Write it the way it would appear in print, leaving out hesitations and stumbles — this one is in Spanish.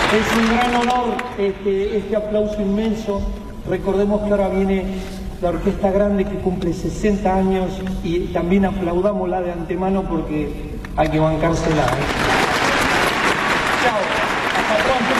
Es un gran honor este aplauso inmenso. Recordemos que ahora viene la Orquesta Grande que cumple 60 años y también aplaudámosla de antemano porque hay que bancársela. Chao, hasta pronto.